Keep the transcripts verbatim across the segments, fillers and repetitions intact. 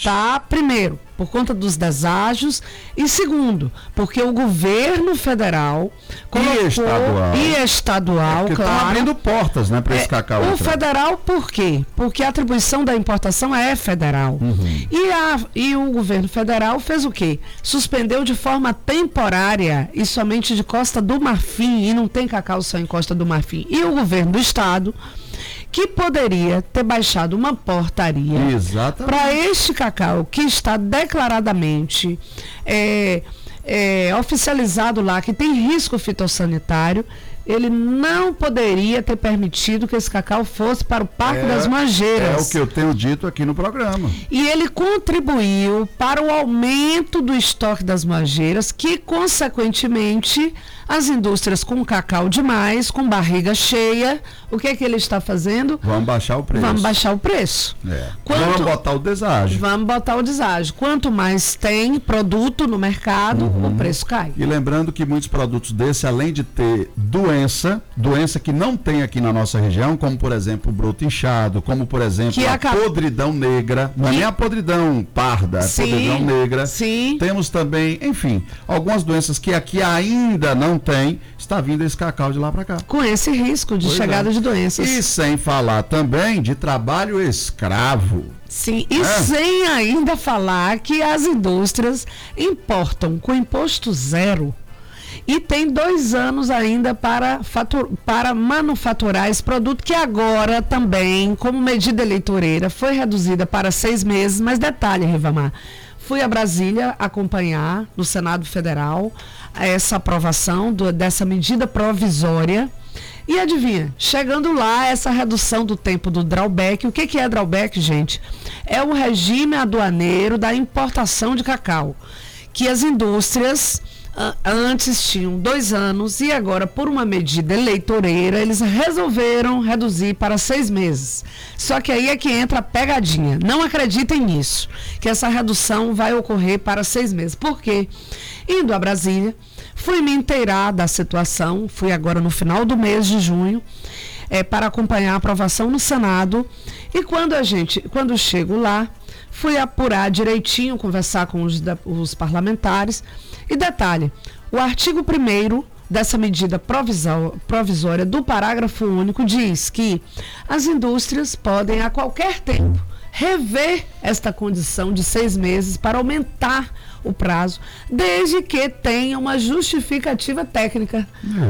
está, primeiro, por conta dos deságios, e segundo, porque o governo federal colocou, e estadual, e estadual é claro, estão abrindo portas, né, para esse é, cacau. O entrar. federal, por quê? Porque a atribuição da importação é federal. Uhum. E, a, e o governo federal fez o quê? Suspendeu de forma temporária e somente de Costa do Marfim, e não tem cacau só em Costa do Marfim. E o governo do estado, que poderia ter baixado uma portaria para este cacau que está declaradamente é, é, oficializado lá, que tem risco fitossanitário, ele não poderia ter permitido que esse cacau fosse para o Parque é, das Mangueiras. É o que eu tenho dito aqui no programa. E ele contribuiu para o aumento do estoque das mangueiras, que, consequentemente, as indústrias com cacau demais, com barriga cheia, o que é que ele está fazendo? Vamos baixar o preço. Vamos baixar o preço. É. Quanto, vamos botar o deságio. Vamos botar o deságio. Quanto mais tem produto no mercado, uhum. o preço cai. E lembrando que muitos produtos desse, além de ter doença, doença que não tem aqui na nossa região, como por exemplo o broto inchado, como por exemplo que a acaba... podridão negra, não é nem a podridão parda, sim, a podridão negra. Sim. Temos também, enfim, algumas doenças que aqui ainda não tem, está vindo esse cacau de lá para cá. Com esse risco de pois chegada é. de doenças. E sem falar também de trabalho escravo. Sim, e é. sem ainda falar que as indústrias importam com imposto zero e tem dois anos ainda para, fatur, para manufaturar esse produto, que agora também, como medida eleitoreira, foi reduzida para seis meses. Mas detalhe, Rivamar, fui a Brasília acompanhar no Senado Federal essa aprovação do, dessa medida provisória. E adivinha, chegando lá, essa redução do tempo do drawback. O que, que é drawback, gente? É o regime aduaneiro da importação de cacau, que as indústrias uh, antes tinham dois anos e agora, por uma medida eleitoreira, eles resolveram reduzir para seis meses. Só que aí é que entra a pegadinha. Não acreditem nisso, que essa redução vai ocorrer para seis meses. Por quê? Indo a Brasília, fui me inteirar da situação, fui agora no final do mês de junho, é, para acompanhar a aprovação no Senado, e quando a gente, quando eu chego lá, fui apurar direitinho, conversar com os, os parlamentares, e detalhe, o artigo primeiro dessa medida provisória do parágrafo único diz que as indústrias podem a qualquer tempo rever esta condição de seis meses para aumentar o prazo, desde que tenha uma justificativa técnica.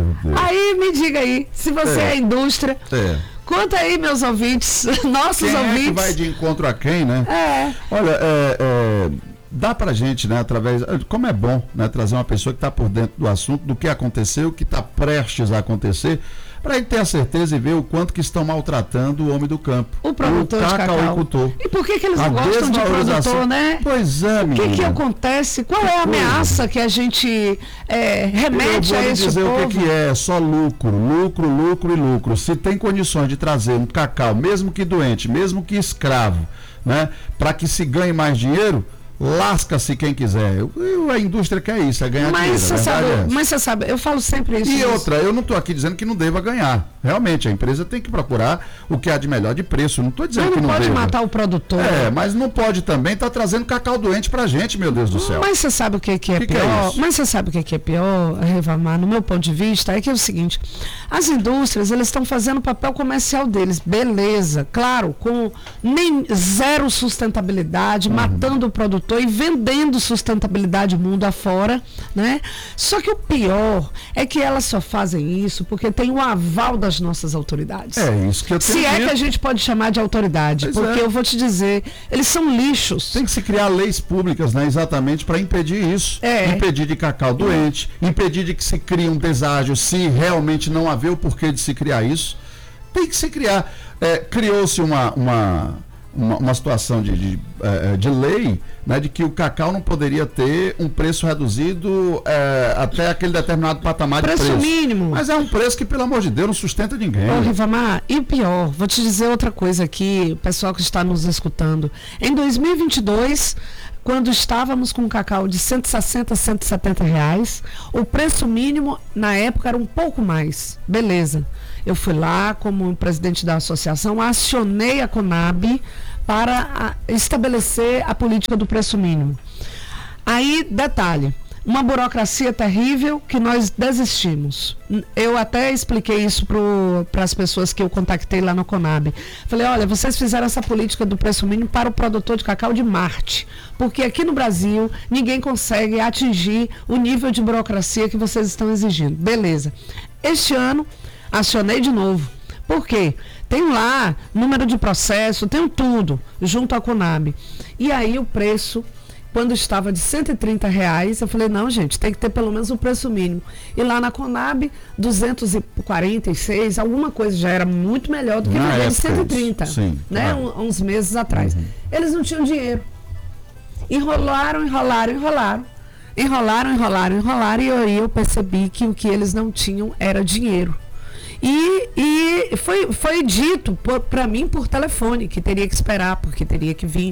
Aí me diga aí, se você é, é indústria, é. conta aí, meus ouvintes, nossos quem ouvintes. É que vai de encontro a quem, né? É. Olha, é, é, dá pra gente, né, através, como é bom, né, trazer uma pessoa que está por dentro do assunto, do que aconteceu, o que está prestes a acontecer, para a gente ter a certeza e ver o quanto que estão maltratando o homem do campo. O produtor o de cacau. E por que que eles não gostam de produtor, né? Pois é, menina. O que que acontece? Qual é a ameaça que a gente é, remete a esse povo? Eu vou dizer o que que é, só lucro, lucro, lucro e lucro. Se tem condições de trazer um cacau, mesmo que doente, mesmo que escravo, né, para que se ganhe mais dinheiro, lasca-se quem quiser. A indústria quer isso, é ganhar mas dinheiro. Você sabe, é mas você sabe, eu falo sempre isso. E isso. outra, eu não estou aqui dizendo que não deva ganhar. Realmente, a empresa tem que procurar o que há de melhor de preço. Não estou dizendo mas que não pode deva. matar o produtor. É, mas não pode também estar tá trazendo cacau doente pra gente, meu Deus do céu. Mas você sabe o que, que é que pior? Que é mas você sabe o que, que é pior, Rivamar, no meu ponto de vista, é que é o seguinte, as indústrias, elas estão fazendo o papel comercial deles, beleza, claro, com nem zero sustentabilidade, uhum. matando o produtor e vendendo sustentabilidade mundo afora, né? Só que o pior é que elas só fazem isso porque tem o aval das nossas autoridades. É isso que eu tenho. Se é que a gente pode chamar de autoridade, pois porque é. eu vou te dizer, eles são lixos. Tem que se criar leis públicas, né? Exatamente para impedir isso. É. Impedir de cacau doente, impedir de que se crie um deságio se realmente não haver o porquê de se criar isso. Tem que se criar. É, criou-se uma... uma Uma, uma situação de, de, de lei, né, de que o cacau não poderia ter um preço reduzido é, até aquele determinado patamar preço de preço. mínimo. Mas é um preço que, pelo amor de Deus, não sustenta ninguém. Ô, Rivamar, e o pior, vou te dizer outra coisa aqui, o pessoal que está nos escutando. Em dois mil e vinte e dois, quando estávamos com cacau de cento e sessenta, cento e setenta reais, o preço mínimo na época era um pouco mais. Beleza. Eu fui lá como presidente da associação, acionei a Conab para a, estabelecer a política do preço mínimo. Aí, detalhe, uma burocracia terrível que nós desistimos. Eu até expliquei isso para as pessoas que eu contactei lá no Conab. Falei, olha, vocês fizeram essa política do preço mínimo para o produtor de cacau de Marte, porque aqui no Brasil ninguém consegue atingir o nível de burocracia que vocês estão exigindo. Beleza. Este ano, acionei de novo. Por quê? Tem lá número de processo, tem tudo junto à Conab. E aí o preço, quando estava de cento e trinta reais, eu falei, não, gente, tem que ter pelo menos o preço mínimo. E lá na Conab, duzentos e quarenta e seis, alguma coisa já era muito melhor do que na de cento e trinta, sim, né? Claro. Um, uns meses atrás. Uhum. Eles não tinham dinheiro. Enrolaram, enrolaram, enrolaram. Enrolaram, enrolaram, enrolaram. E aí eu percebi que o que eles não tinham era dinheiro. E, e foi, foi dito para mim por telefone que teria que esperar, porque teria que vir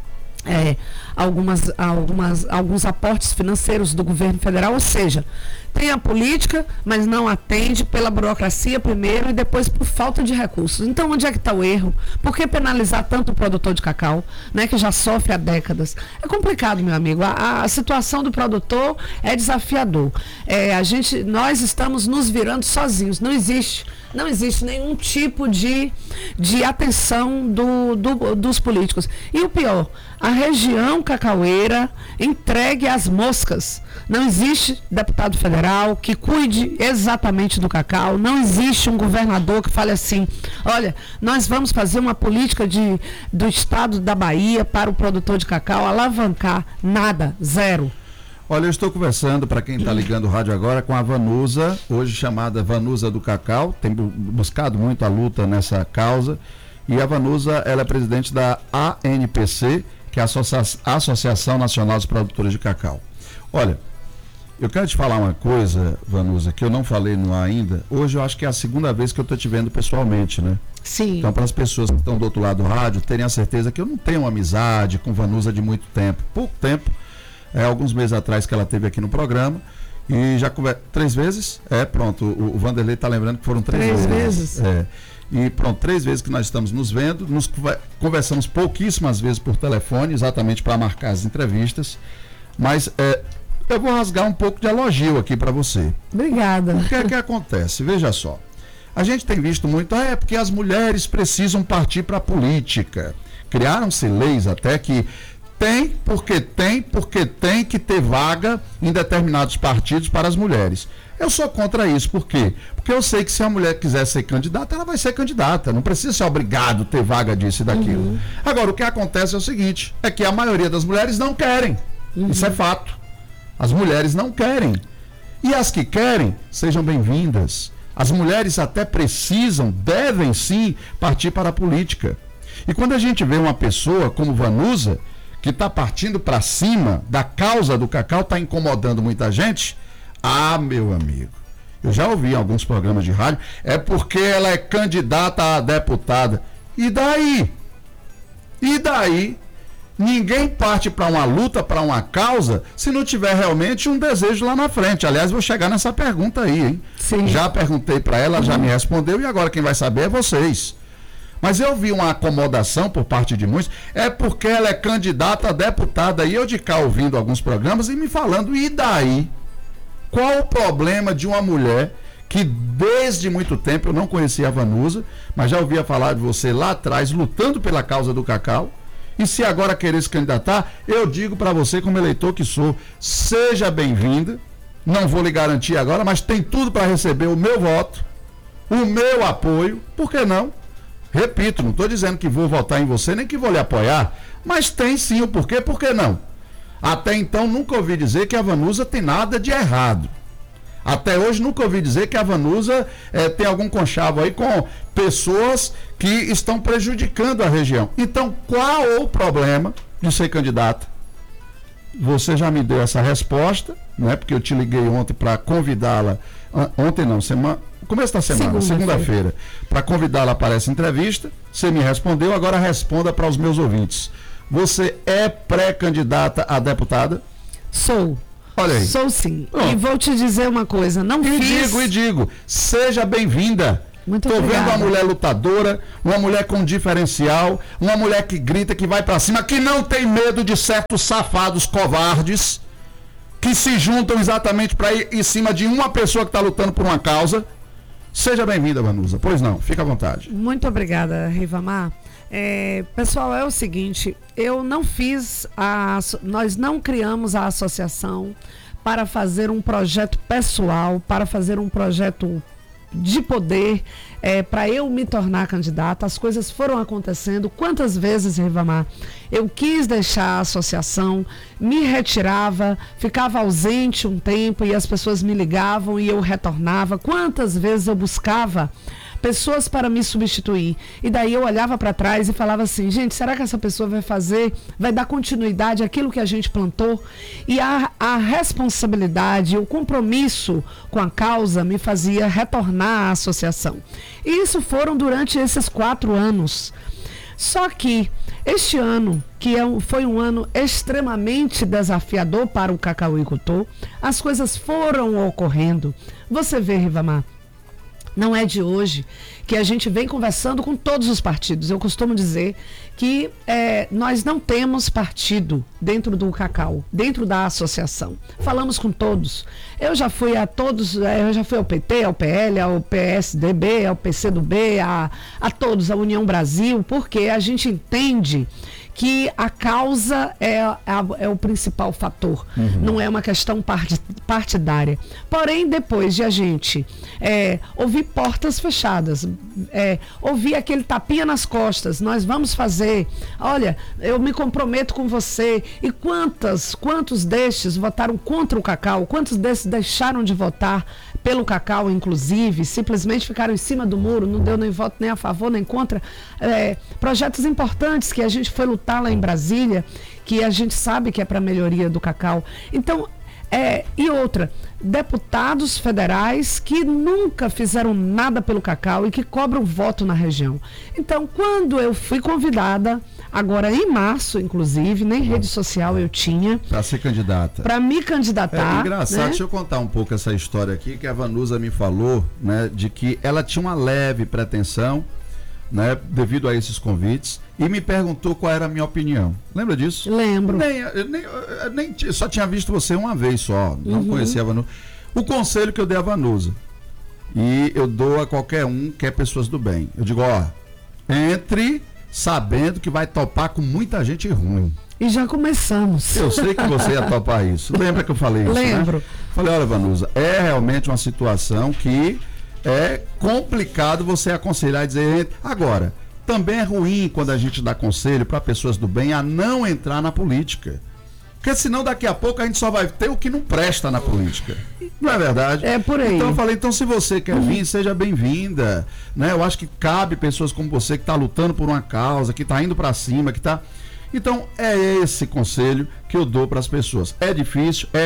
É, algumas, algumas, alguns aportes financeiros do governo federal, ou seja, tem a política, mas não atende pela burocracia primeiro e depois por falta de recursos. Então, onde é que está o erro? Por que penalizar tanto o produtor de cacau, né, que já sofre há décadas? É complicado, meu amigo. A, a situação do produtor é desafiador. É, a gente, nós estamos nos virando sozinhos. Não existe, não existe nenhum tipo de, de atenção do, do, dos políticos. E o pior, a região cacaueira entregue às moscas. Não existe deputado federal que cuide exatamente do cacau. Não existe um governador que fale assim, olha, nós vamos fazer uma política de, do estado da Bahia para o produtor de cacau, alavancar. Nada, zero. Olha, eu estou conversando, para quem está ligando o rádio agora, com a Vanusa, hoje chamada Vanusa do Cacau, tem buscado muito a luta nessa causa, e a Vanusa, ela é presidente da A N P C, que é a Associa- Associação Nacional dos Produtores de Cacau. Olha, eu quero te falar uma coisa, Vanusa, que eu não falei no ar ainda. Hoje eu acho que é a segunda vez que eu estou te vendo pessoalmente, né? Sim. Então, para as pessoas que estão do outro lado do rádio, terem a certeza que eu não tenho uma amizade com Vanusa de muito tempo. Pouco tempo, é, alguns meses atrás que ela esteve aqui no programa, e já conver... três vezes? É, pronto, o, o Vanderlei está lembrando que foram três, três vezes. vezes. É. E pronto, três vezes que nós estamos nos vendo, nos conversamos pouquíssimas vezes por telefone, exatamente para marcar as entrevistas, mas é, eu vou rasgar um pouco de elogio aqui para você. Obrigada. O que é que acontece? Veja só, a gente tem visto muito, ah, é porque as mulheres precisam partir para a política. Criaram-se leis até que tem, porque tem, porque tem que ter vaga em determinados partidos para as mulheres. Eu sou contra isso, por quê? Porque eu sei que se a mulher quiser ser candidata, ela vai ser candidata, não precisa ser obrigado a ter vaga disso e daquilo. Uhum. Agora, o que acontece é o seguinte, é que a maioria das mulheres não querem, uhum. Isso é fato. As mulheres não querem. E as que querem, sejam bem-vindas. As mulheres até precisam, devem sim, partir para a política. E quando a gente vê uma pessoa como Vanusa, que está partindo para cima da causa do cacau, está incomodando muita gente, ah, meu amigo, eu já ouvi em alguns programas de rádio, é porque ela é candidata a deputada. E daí? E daí? Ninguém parte para uma luta, para uma causa, se não tiver realmente um desejo lá na frente. Aliás, vou chegar nessa pergunta aí, hein? Sim. Já perguntei para ela, ela já me respondeu, e agora quem vai saber é vocês. Mas eu vi uma acomodação por parte de muitos, é porque ela é candidata a deputada, e eu de cá ouvindo alguns programas e me falando, e daí? Qual o problema de uma mulher que desde muito tempo, eu não conhecia a Vanusa, mas já ouvia falar de você lá atrás, lutando pela causa do cacau, e se agora querer se candidatar, eu digo para você como eleitor que sou, seja bem-vinda, não vou lhe garantir agora, mas tem tudo para receber o meu voto, o meu apoio, por que não? Repito, não estou dizendo que vou votar em você, nem que vou lhe apoiar, mas tem sim o porquê, por que não? Até então nunca ouvi dizer que a Vanusa tem nada de errado. Até hoje nunca ouvi dizer que a Vanusa eh, tem algum conchavo aí com pessoas que estão prejudicando a região. Então, qual o problema de ser candidata? Você já me deu essa resposta, né? Porque eu te liguei ontem para convidá-la, ontem não, semana, começo da semana, segunda-feira, para convidá-la para essa entrevista. Você me respondeu, agora responda para os meus ouvintes. Você é pré-candidata a deputada? Sou. Olha aí. Sou sim. Oh. E vou te dizer uma coisa, não e fiz... digo, e digo, seja bem-vinda. Muito Tô obrigada. vendo uma mulher lutadora, uma mulher com diferencial, uma mulher que grita, que vai pra cima, que não tem medo de certos safados covardes, que se juntam exatamente para ir em cima de uma pessoa que está lutando por uma causa. Seja bem-vinda, Vanusa. Pois não, fica à vontade. Muito obrigada, Rivamar. É, pessoal, é o seguinte, eu não fiz, a, nós não criamos a associação para fazer um projeto pessoal, para fazer um projeto de poder, é, para eu me tornar candidata. As coisas foram acontecendo. Quantas vezes, Rivamar, eu quis deixar a associação, me retirava, ficava ausente um tempo e as pessoas me ligavam e eu retornava. Quantas vezes eu buscava pessoas para me substituir. E daí eu olhava para trás e falava assim, gente, será que essa pessoa vai fazer, vai dar continuidade àquilo que a gente plantou? E a, a responsabilidade, o compromisso com a causa me fazia retornar à associação. E isso foram durante esses quatro anos. Só que este ano, que é um, foi um ano extremamente desafiador para o cacauicultor, as coisas foram ocorrendo. Você vê, Rivamar, não é de hoje que a gente vem conversando com todos os partidos. Eu costumo dizer que é, nós não temos partido dentro do Cacau, dentro da associação. Falamos com todos. Eu já fui a todos, eu já fui ao P T, ao P L, ao P S D B, ao P C do B, a, a todos, a União Brasil, porque a gente entende que a causa é, a, é o principal fator, uhum. Não é uma questão partidária. Porém, depois de a gente é, ouvir portas fechadas, é, ouvir aquele tapinha nas costas, nós vamos fazer, olha, eu me comprometo com você, e quantas, quantos destes votaram contra o Cacau, quantos desses deixaram de votar pelo Cacau, inclusive, simplesmente ficaram em cima do muro, não deu nem voto nem a favor nem contra, é, projetos importantes que a gente foi lutar lá em Brasília, que a gente sabe que é para a melhoria do Cacau. Então, é, e outra, deputados federais que nunca fizeram nada pelo Cacau e que cobram voto na região. Então, quando eu fui convidada, agora em março, inclusive, nem rede social eu tinha. Para ser candidata. Para me candidatar. É engraçado, né? Deixa eu contar um pouco essa história aqui, que a Vanusa me falou, né, de que ela tinha uma leve pretensão, né, devido a esses convites, e me perguntou qual era a minha opinião. Lembra disso? Lembro. Nem, nem, nem só tinha visto você uma vez só, não uhum. conhecia a Vanusa. O conselho que eu dei a Vanusa, e eu dou a qualquer um que é pessoas do bem. Eu digo, ó, entre sabendo que vai topar com muita gente ruim. E já começamos. Eu sei que você ia topar isso. Lembra que eu falei isso, Lembro. Né? Falei, olha, Vanusa, é realmente uma situação que é complicado você aconselhar e dizer. Agora, também é ruim quando a gente dá conselho para pessoas do bem a não entrar na política. Porque senão daqui a pouco a gente só vai ter o que não presta na política. Não é verdade? É por aí. Então eu falei, então se você quer vir, seja bem-vinda. Né? Eu acho que cabe pessoas como você que está lutando por uma causa, que está indo para cima, que está... Então é esse conselho que eu dou para as pessoas. É difícil, é